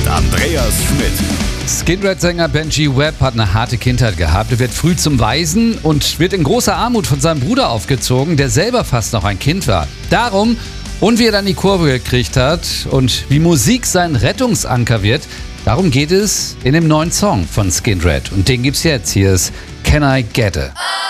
mit Andreas Schmidt. Skid-Red-Sänger Benji Webb hat eine harte Kindheit gehabt. Er wird früh zum Waisen und wird in großer Armut von seinem Bruder aufgezogen, der selber fast noch ein Kind war. Darum und wie er dann die Kurve gekriegt hat und wie Musik sein Rettungsanker wird, darum geht es in dem neuen Song von Skid-Red. Und den gibt's jetzt. Hier ist Can I Get It?